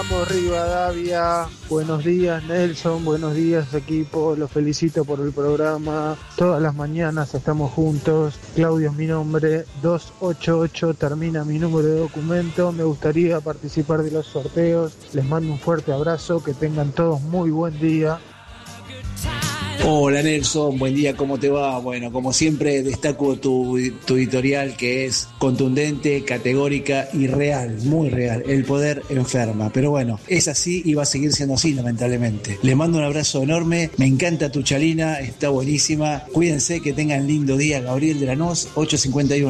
Vamos Rivadavia, buenos días Nelson, buenos días equipo, los felicito por el programa, todas las mañanas estamos juntos, Claudio es mi nombre, 288 termina mi número de documento, me gustaría participar de los sorteos, les mando un fuerte abrazo, que tengan todos muy buen día. Hola Nelson, buen día, ¿cómo te va? Bueno, como siempre destaco tu editorial que es contundente, categórica y real, muy real. El poder enferma, pero bueno, es así y va a seguir siendo así lamentablemente. Les mando un abrazo enorme, me encanta tu chalina, está buenísima. Cuídense, que tengan lindo día. Gabriel de Lanús, 851.